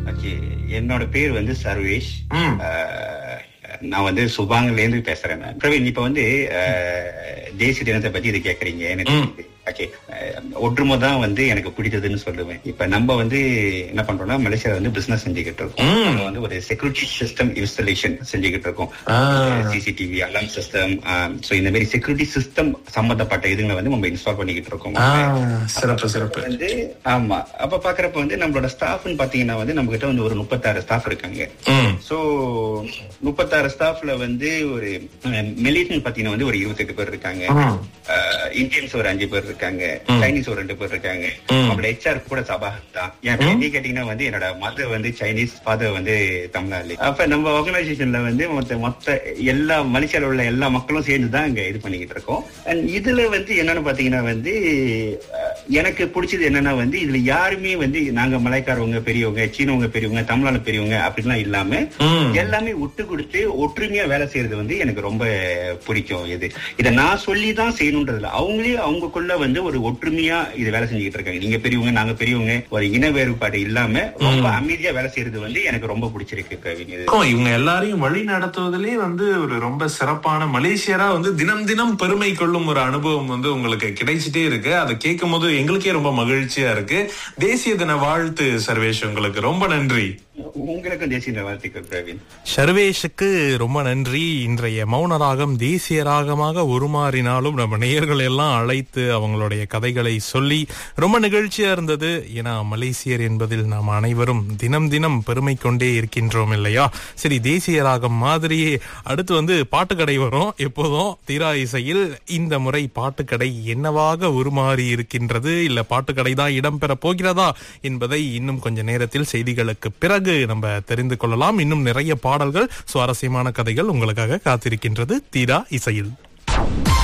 Okay, என்னோட பேர் வந்து சர்வேஷ். நான் வந்து சுபாங்ல இருந்து பேசுறேன். பிரவீன், இப்ப வந்து தேசிய தினத்தை பத்தி இது கேக்குறீங்க. எனக்கு ஓகே, ஒற்றுமை தான் வந்து எனக்கு பிடித்ததுன்னு சொல்லுவேன். இப்ப நம்ம வந்து என்ன பண்றோம்னா, மலேசியால வந்து பிசினஸ் செஞ்சுக்கிட்டு இருக்கோம். நம்ம வந்து ஒரு செக்யூரிட்டி சிஸ்டம் இன்ஸ்டாலேஷன் செஞ்சுக்கிட்டு இருக்கோம். சிசிடிவி அலார்ம் சிஸ்டம், சோ இந்த மாதிரி செக்யூரிட்டி சிஸ்டம் சம்பந்தப்பட்ட இதுங்களை வந்து நம்ம இன்ஸ்டால் பண்ணிக்கிட்டு இருக்கோம். சிறப்பு வந்து ஆமா, அப்ப பாக்குறப்ப வந்து நம்மளோட ஸ்டாஃப்னு பாத்தீங்கன்னா வந்து நம்ம கிட்ட வந்து ஒரு 36 ஸ்டாஃப் இருக்காங்க. சோ 36 ஸ்டாஃப்ல வந்து ஒரு மிலிட்னு பாத்தீங்கன்னா வந்து ஒரு 28 பேர் இருக்காங்க. இந்தியன்ஸ் ஒரு 5 பேர் இருக்காங்க. சைனீஸ் ஒரு 2 பேர் இருக்காங்க. நம்மளோட HR கூட சபா தான். ஏன் எப்படி கேட்டீங்கன்னா வந்து என்னோட மதர் வந்து சைனீஸ், ஃபாதர் வந்து தமிழ்நாடு. அப்ப நம்ம ஆர்கனைசேஷன்ல வந்து மொத்த எல்லா மலேசியால உள்ள எல்லா மக்களும் சேர்ந்துதான் இங்க இது பண்ணிக்கிட்டு இருக்கோம். அண்ட் இதுல வந்து என்னன்னு பாத்தீங்கன்னா வந்து எனக்கு பிடிச்சது என்னன்னா வந்து இதுல யாருமே வந்து நாங்க மலைக்காரவங்க பெரியவங்க, சீனவங்க பெரியவங்க, தமிழ்நாடு பெரியவங்க அப்படின்லாம் இல்லாம எல்லாமே விட்டு கொடுத்து ஒற்றுமையா வேலை செய்யறது வந்து எனக்கு ரொம்ப பிடிக்கும். இதை நான் சொல்லிதான் செய்யணும்ன்றதுல அவங்களே அவங்களுக்குள்ள வந்து ஒரு ஒற்றுமையா இது வேலை செஞ்சுக்கிட்டு இருக்காங்க. நீங்க பெரியவங்க, நாங்க பெரியவங்க, ஒரு இன வேறுபாடு இல்லாம ரொம்ப அமைதியா வேலை செய்யறது வந்து எனக்கு ரொம்ப பிடிச்சிருக்கு. இவங்க எல்லாரையும் வழி நடத்துவதிலே வந்து ஒரு ரொம்ப சிறப்பான மலேசியரா வந்து தினம் தினம் பெருமை கொள்ளும் ஒரு அனுபவம் வந்து உங்களுக்கு கிடைச்சிட்டே இருக்கு. அதை கேட்கும் போது எங்களுக்கே ரொம்ப மகிழ்ச்சியா இருக்கு. தேசிய தின வாழ்த்து சர்வேஷ், உங்களுக்கு ரொம்ப நன்றி. உங்களுக்கும் தேசிய தின வாழ்த்துக்கள் பிரவீன். சர்வேஷுக்கு ரொம்ப நன்றி. இன்றைய மௌன ராகம் தேசிய ராகமாக உருமாறினாலும் நம்ம நேயர்கள் எல்லாம் அழைத்து அவங்களுடைய கதைகளை சொல்லி ரொம்ப நிகழ்ச்சியா இருந்தது. ஏன்னா மலேசியர் என்பதில் நாம் அனைவரும் தினம் தினம் பெருமை கொண்டே இருக்கின்றோம் இல்லையா? சரி, தேசிய ராகம் மாதிரியே அடுத்து வந்து பாட்டுக்கடை வரும். எப்போதும் தீரா இசையில் இந்த முறை பாட்டுக்கடை என்னவாக உருமாறி இருக்கின்றது, இல்ல பாட்டுக்கடை தான் இடம்பெற போகிறதா என்பதை இன்னும் கொஞ்ச நேரத்தில் செய்திகளுக்கு பிறகு நம்ம தெரிந்து கொள்ளலாம். இன்னும் நிறைய பாடல்கள், சுவாரஸ்யமான கதைகள் உங்களுக்காக காத்திருக்கின்றது தீரா இசையில்.